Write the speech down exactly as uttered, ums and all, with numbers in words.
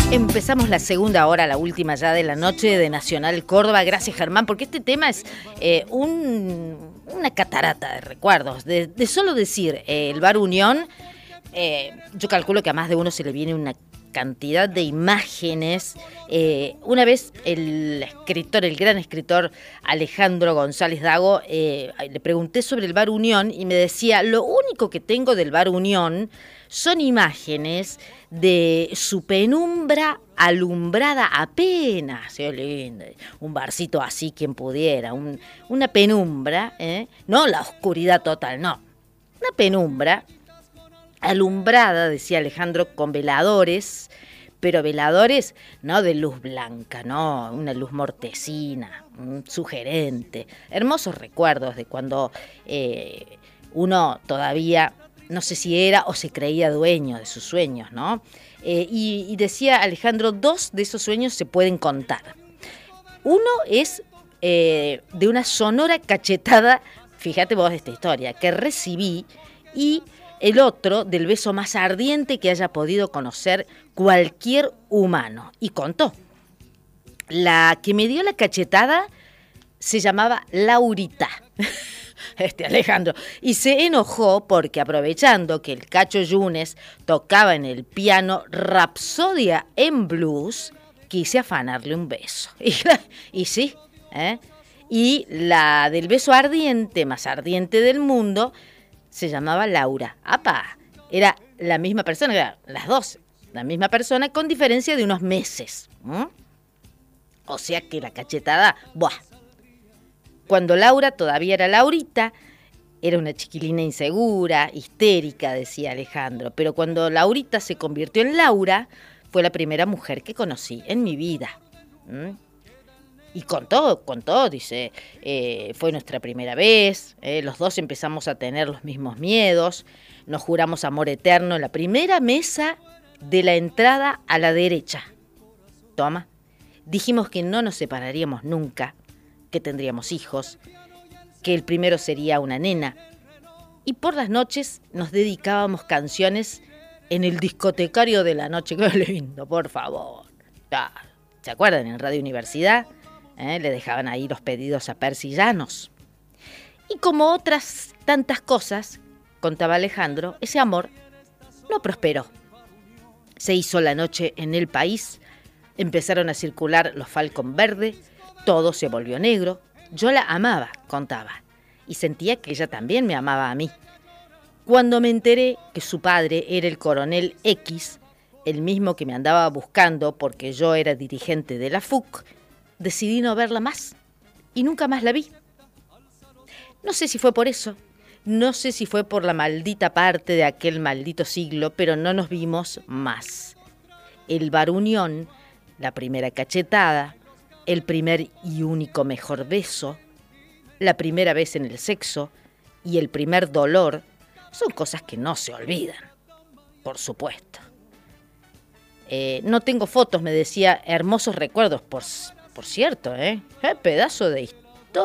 Empezamos la segunda hora, la última ya de la noche de Nacional Córdoba. Gracias, Germán, porque este tema es eh, un, una catarata de recuerdos. De, de solo decir eh, el Bar Unión, eh, yo calculo que a más de uno se le viene una cantidad de imágenes. Eh, una vez el escritor, el gran escritor Alejandro González Dago, eh, le pregunté sobre el Bar Unión y me decía, lo único que tengo del Bar Unión son imágenes de su penumbra alumbrada apenas, ¿sí? Lindo, un barcito así quien pudiera, un, una penumbra, ¿eh? No la oscuridad total, no, una penumbra alumbrada, decía Alejandro, con veladores, pero veladores no de luz blanca, no, una luz mortecina, sugerente, hermosos recuerdos de cuando eh, uno todavía no sé si era o se creía dueño de sus sueños, ¿no? Eh, y, y decía Alejandro, dos de esos sueños se pueden contar. Uno es eh, de una sonora cachetada, fíjate vos esta historia, que recibí, y el otro del beso más ardiente que haya podido conocer cualquier humano. Y contó, la que me dio la cachetada se llamaba Laurita. Este Alejandro, y se enojó porque aprovechando que el Cacho Yunes tocaba en el piano Rapsodia en blues, quise afanarle un beso. Y, y sí, ¿eh? Y la del beso ardiente, más ardiente del mundo, se llamaba Laura. ¡Apa! Era la misma persona, era las dos, la misma persona con diferencia de unos meses. ¿eh? O sea que la cachetada, ¡buah! Cuando Laura todavía era Laurita, era una chiquilina insegura, histérica, decía Alejandro. Pero cuando Laurita se convirtió en Laura, fue la primera mujer que conocí en mi vida. ¿Mm? Y contó, contó, dice, eh, fue nuestra primera vez, eh, los dos empezamos a tener los mismos miedos, nos juramos amor eterno en la primera mesa de la entrada a la derecha. Toma, dijimos que no nos separaríamos nunca, que tendríamos hijos, que el primero sería una nena. Y por las noches nos dedicábamos canciones en el discotecario de la noche. ¡Qué lindo, por favor! ¿Se acuerdan? En Radio Universidad ¿eh? le dejaban ahí los pedidos a Percy Llanos. Y como otras tantas cosas, contaba Alejandro, ese amor no prosperó. Se hizo la noche en el país, empezaron a circular los Falcon Verde, todo se volvió negro. Yo la amaba, contaba, y sentía que ella también me amaba a mí. Cuando me enteré que su padre era el coronel X, el mismo que me andaba buscando porque yo era dirigente de la F U C, decidí no verla más y nunca más la vi. No sé si fue por eso, no sé si fue por la maldita parte de aquel maldito siglo, pero no nos vimos más. El Bar Unión, la primera cachetada, el primer y único mejor beso, la primera vez en el sexo y el primer dolor son cosas que no se olvidan, por supuesto. Eh, no tengo fotos, me decía, hermosos recuerdos, por, por cierto, ¿eh? ¿Eh? Pedazo de historia.